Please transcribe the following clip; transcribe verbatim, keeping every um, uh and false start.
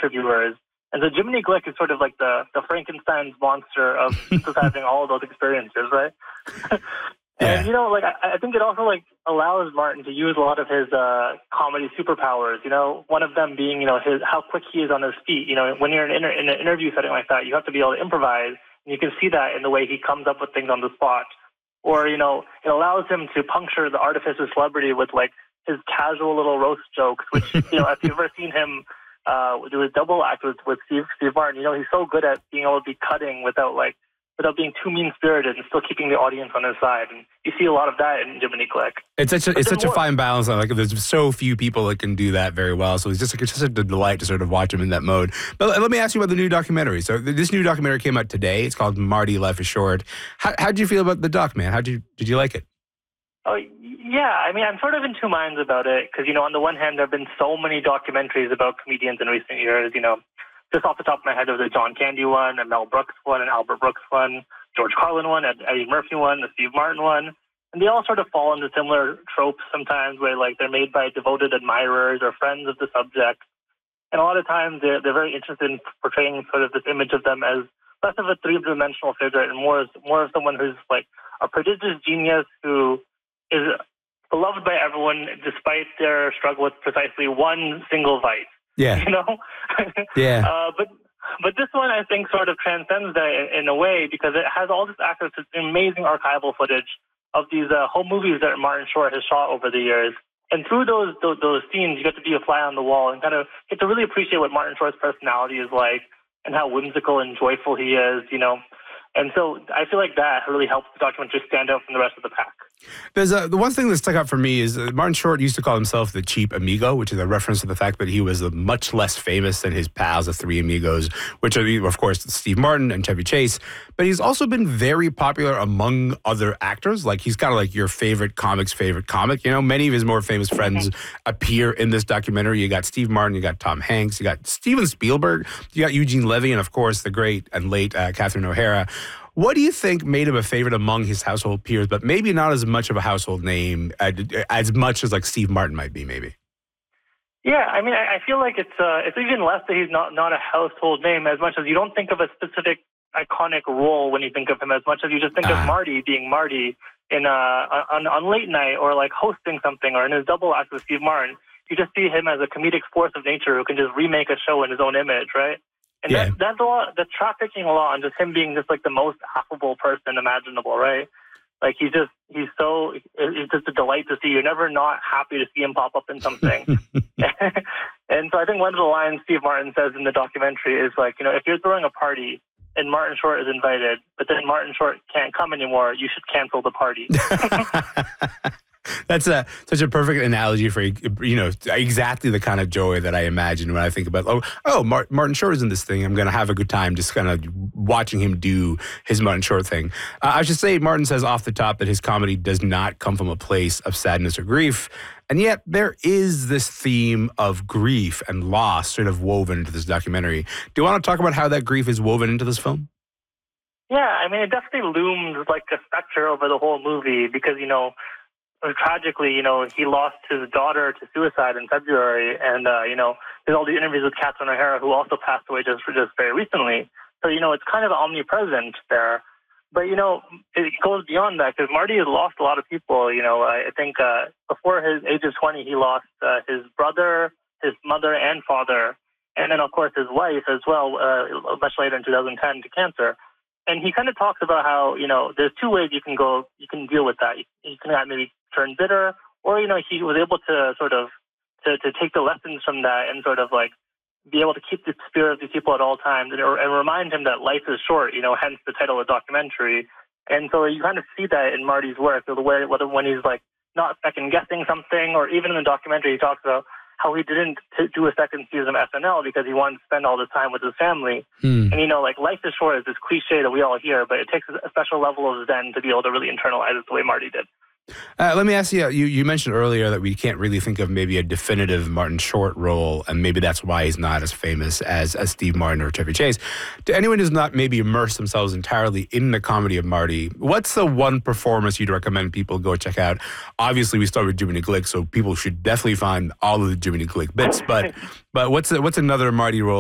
interviewers. And so Jiminy Glick is sort of like the, the Frankenstein's monster of synthesizing all of those experiences, right? Yeah. And, you know, like, I, I think it also, like, allows Martin to use a lot of his uh, comedy superpowers, you know, one of them being, you know, his how quick he is on his feet. You know, when you're in, inter- in an interview setting like that, you have to be able to improvise, and you can see that in the way he comes up with things on the spot. Or, you know, it allows him to puncture the artifice of celebrity with, like, his casual little roast jokes, which, you know, if you've ever seen him uh, do his double act with, with Steve, Steve Martin, you know, he's so good at being able to be cutting without, like, without being too mean-spirited and still keeping the audience on his side. And you see a lot of that in Jiminy Glick. It's such a, it's such more, a fine balance. Like, there's so few people that can do that very well. So it's just, like, it's just a delight to sort of watch him in that mode. But let me ask you about the new documentary. So this new documentary came out today. It's called Marty, Life is Short. How how'd you feel about the doc, man? How did you, did you like it? Oh, yeah. I mean, I'm sort of in two minds about it because, you know, on the one hand, there have been so many documentaries about comedians in recent years. You know, just off the top of my head, there was a John Candy one, a Mel Brooks one, an Albert Brooks one, George Carlin one, an Eddie Murphy one, the Steve Martin one. And they all sort of fall into similar tropes sometimes where, like, they're made by devoted admirers or friends of the subject. And a lot of times they're, they're very interested in portraying sort of this image of them as less of a three-dimensional figure and more, as, more of someone who's, like, a prodigious genius who is beloved by everyone despite their struggle with precisely one single vice. Yeah. You know? Yeah. Uh, but but this one, I think, sort of transcends that in, in a way because it has all this access to amazing archival footage of these uh, home movies that Martin Short has shot over the years. And through those, those those scenes, you get to be a fly on the wall and kind of get to really appreciate what Martin Short's personality is like and how whimsical and joyful he is, you know. And so I feel like that really helps the documentary stand out from the rest of the pack. There's a, the one thing that stuck out for me is uh, Martin Short used to call himself the cheap amigo, which is a reference to the fact that he was uh, much less famous than his pals, the three amigos, which are, of course, Steve Martin and Chevy Chase. But he's also been very popular among other actors. Like, he's kind of like your favorite comic's favorite comic. You know, many of his more famous friends appear in this documentary. You got Steve Martin, you got Tom Hanks, you got Steven Spielberg, you got Eugene Levy, and of course, the great and late uh, Catherine O'Hara. What do you think made him a favorite among his household peers, but maybe not as much of a household name uh, as much as like Steve Martin might be, maybe? Yeah, I mean, I feel like it's uh, it's even less that he's not, not a household name as much as you don't think of a specific iconic role when you think of him as much as you just think uh. of Marty being Marty in uh, on, on late night or like hosting something or in his double act with Steve Martin. You just see him as a comedic force of nature who can just remake a show in his own image, right? And yeah. that, that's a lot, that's trafficking a lot on just him being just like the most affable person imaginable, right? Like he's just, he's so, it's just a delight to see. You're never not happy to see him pop up in something. And so I think one of the lines Steve Martin says in the documentary is like, you know, if you're throwing a party and Martin Short is invited, but then Martin Short can't come anymore, you should cancel the party. That's a, such a perfect analogy for, you know, exactly the kind of joy that I imagine when I think about, oh, oh Mar- Martin Short is in this thing. I'm going to have a good time just kind of watching him do his Martin Short thing. Uh, I should say, Martin says off the top that his comedy does not come from a place of sadness or grief. And yet there is this theme of grief and loss sort of woven into this documentary. Do you want to talk about how that grief is woven into this film? Yeah, I mean, it definitely looms like a specter over the whole movie because, you know, tragically, you know, he lost his daughter to suicide in February, and uh, you know, there's all these interviews with Catherine O'Hara, who also passed away just just very recently. So you know, it's kind of omnipresent there. But you know, it goes beyond that because Marty has lost a lot of people. You know, I think uh, before his age of twenty, he lost uh, his brother, his mother, and father, and then of course his wife as well, uh, much later in two thousand ten to cancer. And he kind of talks about how, you know, there's two ways you can go, you can deal with that. You can maybe turn bitter, or, you know, he was able to sort of, to, to take the lessons from that and sort of like be able to keep the spirit of these people at all times and, and remind him that life is short, you know, hence the title of the documentary. And so you kind of see that in Marty's work, the way, whether when he's like not second guessing something, or even in the documentary, he talks about how he didn't t- do a second season of S N L because he wanted to spend all this time with his family. Hmm. And, you know, like, life is short is this cliche that we all hear, but it takes a special level of zen to be able to really internalize it the way Marty did. Uh, let me ask you, you, you mentioned earlier that we can't really think of maybe a definitive Martin Short role, and maybe that's why he's not as famous as, as Steve Martin or Chevy Chase. To anyone who's not maybe immersed themselves entirely in the comedy of Marty, what's the one performance you'd recommend people go check out? Obviously, we start with Jiminy Glick, so people should definitely find all of the Jiminy Glick bits, but but what's what's another Marty role